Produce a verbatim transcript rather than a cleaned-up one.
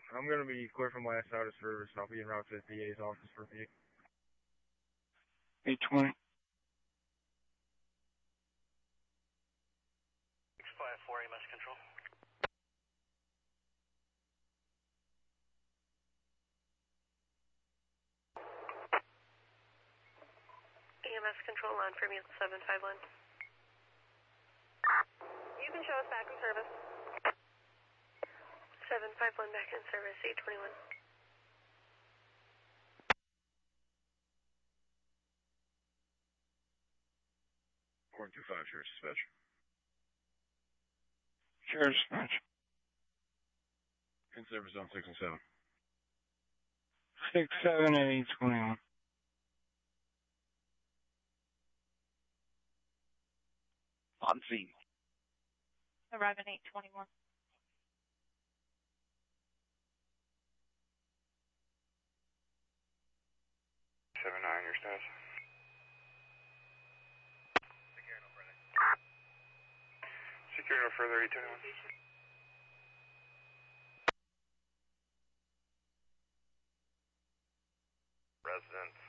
I'm going to be clear from last out of service. I'll be in Route fifty A's office for you. eight twenty. six five four E M S control. E M S control on for me seven five one. You can show us back in service. seven five one back in service, eight twenty-one. four two five, Sheriff's Dispatch. Sheriff's Dispatch. In service zone six and seven. six seven at eight twenty-one. On scene. Arriving eight twenty-one. seven nine, your status. Secure no further. Secure no further, eight twenty-one. Residents